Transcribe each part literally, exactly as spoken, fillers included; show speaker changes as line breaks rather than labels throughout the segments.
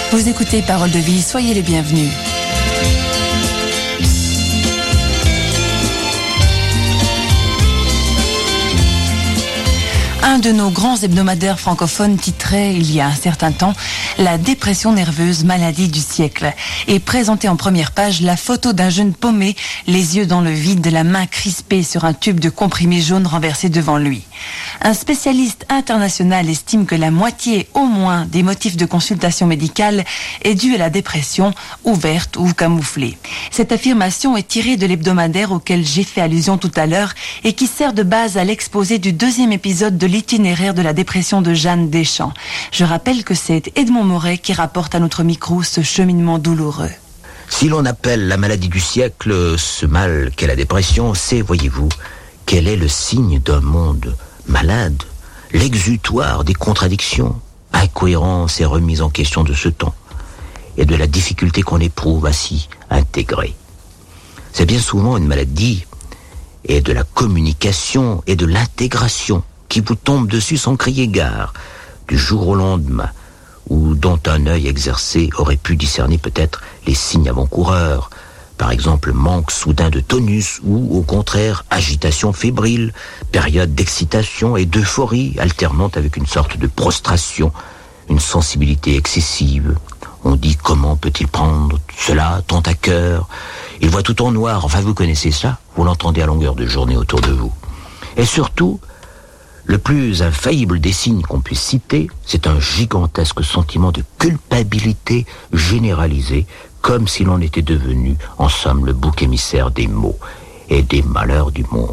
Vous écoutez Parole de vie, soyez les bienvenus. Un de nos grands hebdomadaires francophones titrait il y a un certain temps « La dépression nerveuse, maladie du siècle » et présentait en première page la photo d'un jeune paumé, les yeux dans le vide, la main crispée sur un tube de comprimé jaune renversé devant lui. Un spécialiste international estime que la moitié au moins des motifs de consultation médicale est due à la dépression, ouverte ou camouflée. Cette affirmation est tirée de l'hebdomadaire auquel j'ai fait allusion tout à l'heure et qui sert de base à l'exposé du deuxième épisode de l'itinéraire de la dépression de Jeanne Deschamps. Je rappelle que c'est Edmond Moret qui rapporte à notre micro ce cheminement douloureux.
Si l'on appelle la maladie du siècle ce mal qu'est la dépression, c'est, voyez-vous, quel est le signe d'un monde malade, l'exutoire des contradictions, incohérences et remises en question de ce temps, et de la difficulté qu'on éprouve à s'y intégrer. C'est bien souvent une maladie et de la communication et de l'intégration qui vous tombe dessus sans crier gare, du jour au lendemain, ou dont un œil exercé aurait pu discerner peut-être les signes avant-coureurs, par exemple manque soudain de tonus, ou au contraire agitation fébrile, période d'excitation et d'euphorie alternant avec une sorte de prostration, une sensibilité excessive. On dit comment peut-il prendre cela tant à cœur? Il voit tout en noir, enfin vous connaissez ça, vous l'entendez à longueur de journée autour de vous. Et surtout, le plus infaillible des signes qu'on puisse citer, c'est un gigantesque sentiment de culpabilité généralisé, comme si l'on était devenu, en somme, le bouc émissaire des maux et des malheurs du monde.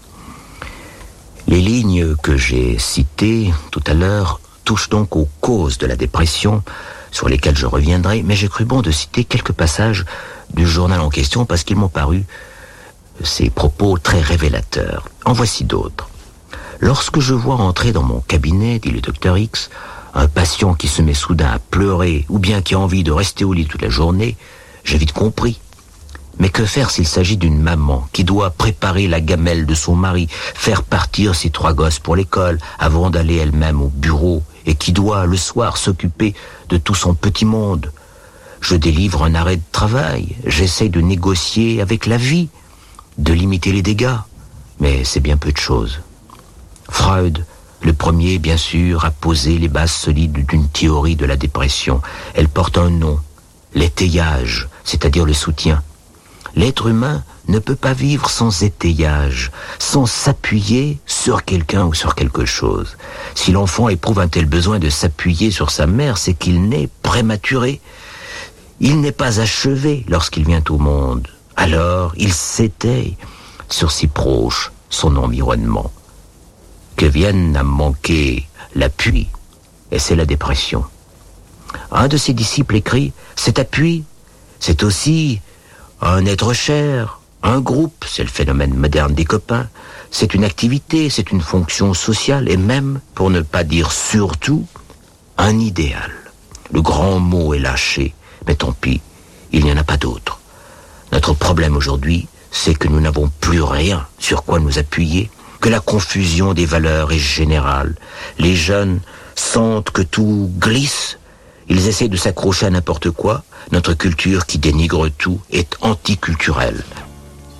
Les lignes que j'ai citées tout à l'heure touchent donc aux causes de la dépression, sur lesquelles je reviendrai, mais j'ai cru bon de citer quelques passages du journal en question parce qu'ils m'ont paru, ces propos, très révélateurs. En voici d'autres. Lorsque je vois entrer dans mon cabinet, dit le docteur X, un patient qui se met soudain à pleurer ou bien qui a envie de rester au lit toute la journée, j'ai vite compris. Mais que faire s'il s'agit d'une maman qui doit préparer la gamelle de son mari, faire partir ses trois gosses pour l'école avant d'aller elle-même au bureau et qui doit le soir s'occuper de tout son petit monde? Je délivre un arrêt de travail, j'essaie de négocier avec la vie, de limiter les dégâts, mais c'est bien peu de choses. Freud, le premier, bien sûr, a posé les bases solides d'une théorie de la dépression. Elle porte un nom, l'étayage, c'est-à-dire le soutien. L'être humain ne peut pas vivre sans étayage, sans s'appuyer sur quelqu'un ou sur quelque chose. Si l'enfant éprouve un tel besoin de s'appuyer sur sa mère, c'est qu'il naît prématuré. Il n'est pas achevé lorsqu'il vient au monde. Alors, il s'étaye sur ses proches, son environnement. Que vienne à manquer l'appui, et c'est la dépression. Un de ses disciples écrit « Cet appui, c'est aussi un être cher, un groupe, c'est le phénomène moderne des copains, c'est une activité, c'est une fonction sociale, et même, pour ne pas dire surtout, un idéal. Le grand mot est lâché, mais tant pis, il n'y en a pas d'autre. Notre problème aujourd'hui, c'est que nous n'avons plus rien sur quoi nous appuyer, que la confusion des valeurs est générale. Les jeunes sentent que tout glisse. Ils essaient de s'accrocher à n'importe quoi. Notre culture qui dénigre tout est anticulturelle.